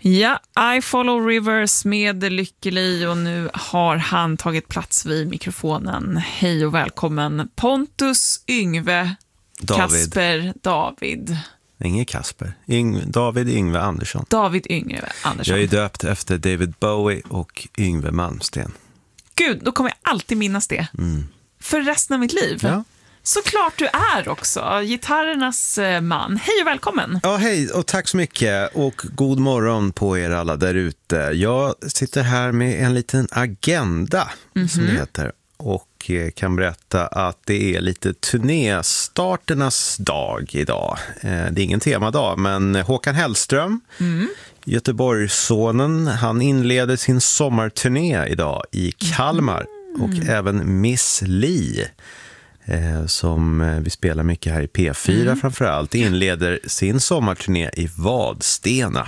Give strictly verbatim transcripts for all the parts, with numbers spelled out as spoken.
Ja, I Follow Rivers med Lykke Li, och nu har han tagit plats vid mikrofonen. Hej och välkommen Pontus, Yngve, David. Kasper, David. Ingen Kasper. Yng- David Yngve Andersson. David Yngve Andersson. Jag är döpt efter David Bowie och Yngve Malmsten. Gud, då kommer jag alltid minnas det. Mm. För resten av mitt liv. Ja. Såklart du är också gitarrernas man. Hej och välkommen. Ja, hej och tack så mycket och god morgon på er alla där ute. Jag sitter här med en liten agenda, mm-hmm. som det heter, och kan berätta att det är lite turnéstarternas dag idag. Det är ingen temadag, men Håkan Hellström, mm. Göteborgssonen, han inleder sin sommarturné idag i Kalmar, mm. och även Miss Li, Eh, som eh, vi spelar mycket här i P fyra mm. framförallt, inleder sin sommarturné i Vadstena.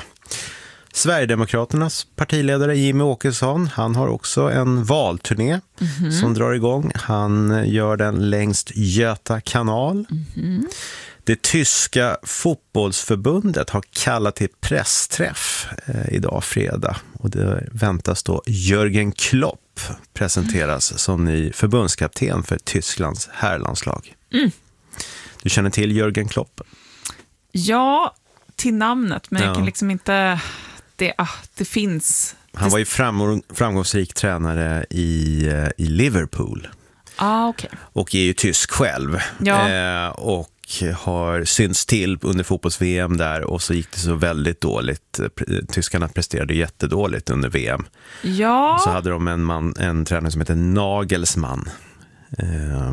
Sverigedemokraternas partiledare Jimmy Åkesson, han har också en valturné mm-hmm. som drar igång. Han gör den längst Göta kanal. Mm-hmm. Det tyska fotbollsförbundet har kallat till pressträff eh, idag fredag, och det väntas då Jürgen Klopp presenteras mm. som ny förbundskapten för Tysklands herrlandslag. Mm. Du känner till Jürgen Klopp? Ja, till namnet, men ja. jag kan liksom inte... Det, ah, det finns... Han var ju fram, framgångsrik tränare i, i Liverpool. Ah, okay. Och är ju tysk själv. Ja. Eh, och har synts till under fotbolls-V M där, och så gick det så väldigt dåligt. Tyskarna presterade jättedåligt under V M. Ja. Så hade de en, man, en tränare som heter Nagelsmann. Eh,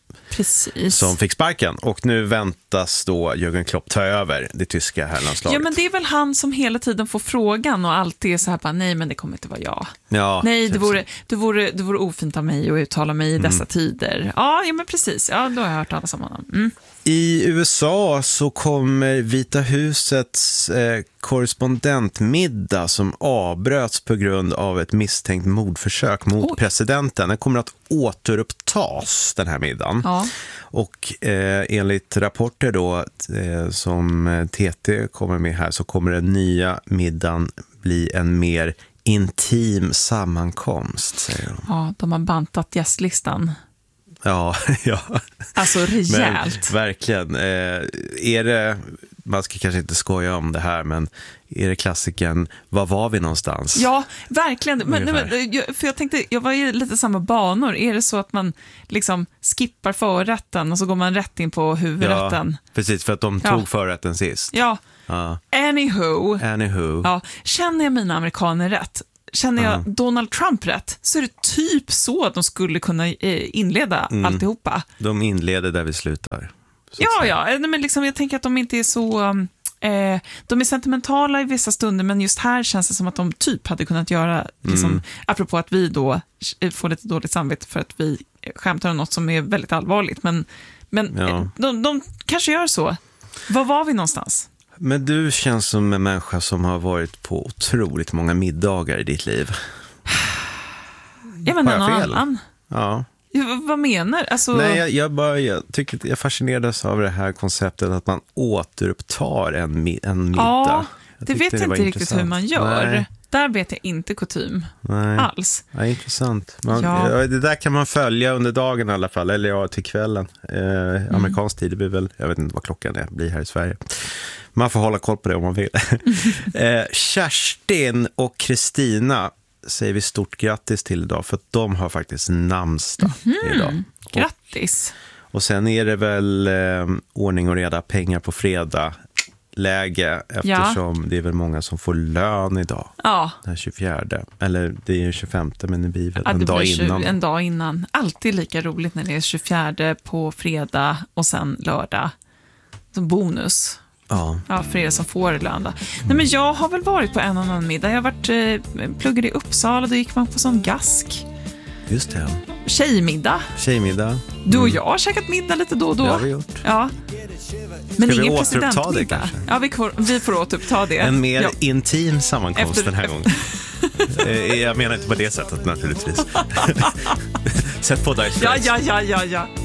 Precis. Som fick sparken, och nu väntas då Jürgen Klopp ta över det tyska herrlandslaget. Ja, men det är väl han som hela tiden får frågan och alltid är så här bara, nej, men det kommer inte vara jag. Ja, nej, det vore, det, vore, det vore ofint av mig att uttala mig i dessa mm. tider. Ja, ja, men precis. Ja, då har jag hört alla om honom. Mm. I U S A så kommer Vita husets eh, korrespondentmiddag som avbröts på grund av ett misstänkt mordförsök mot oh. presidenten. Den kommer att återupptas, den här middagen. Ja. Och eh, enligt rapporter då eh, som T T kommer med här, så kommer den nya middagen bli en mer intim sammankomst, säger de. Ja, de har bantat gästlistan. Ja, ja. Alltså rejält. Men, verkligen. Eh, är det, man ska kanske inte skoja om det här, men är det klassiken, var var vi någonstans? Ja, verkligen. Men, men, för jag tänkte, jag var ju lite samma banor. Är det så att man liksom skippar förrätten och så går man rätt in på huvudrätten? Ja, precis, för att de tog ja. förrätten sist. Ja. ja. Anywho. Anywho. Ja. Känner jag mina amerikaner rätt? Känner jag mm. Donald Trump rätt, så är det typ så att de skulle kunna inleda mm. alltihopa. De inleder där vi slutar. Ja, ja. Men liksom, jag tänker att de inte är så... Eh, de är sentimentala i vissa stunder, men just här känns det som att de typ hade kunnat göra, liksom, mm. apropå att vi då får lite dåligt samvete för att vi skämtar om något som är väldigt allvarligt. Men, men ja. de, de kanske gör så. Var var vi någonstans? Men du känns som en människa som har varit på otroligt många middagar i ditt liv. Jag menar någon annan. Ja. Vad menar? Alltså... Nej, jag, jag, bara, jag tycker jag fascinerades av det här konceptet att man återupptar en, en middag. Ja, jag det vet jag inte riktigt hur man gör. Nej. Där vet jag inte kutym Nej. alls. Ja, intressant. Man, ja. Ja, det där kan man följa under dagen i alla fall, eller ja, till kvällen. Eh, mm. Amerikansk tid, det blir väl, jag vet inte vad klockan är, blir här i Sverige. Man får hålla koll på det om man vill. eh, Kerstin och Kristina säger vi stort grattis till idag, för att de har faktiskt namnsdag mm-hmm. idag. Grattis! Och, och sen är det väl eh, ordning och reda, pengar på fredag läge, eftersom ja. det är väl många som får lön idag. Ja. Den tjugofjärde. Eller det är ju tjugofemte, men det blir väl ja, en dag tjugo, innan. En dag innan. Alltid lika roligt när det är tjugofjärde på fredag och sen lördag. Som bonus. Ja. Ja, för er som får lön då. Nej, men jag har väl varit på en annan middag. Jag har varit eh, pluggade i Uppsala, då gick man på sån gask. Just det. Tjejmiddag. Tjejmiddag. Du och jag har käkat middag lite då och då. Det har vi gjort. Ja. Men ska ingen vi återuppta det kanske? Ja, vi får, vi får återuppta det. En mer ja. intim sammankomst efter, den här efter... gången. Jag menar inte på det sättet naturligtvis. Sätt på dig. Ja, ja, ja, ja, ja.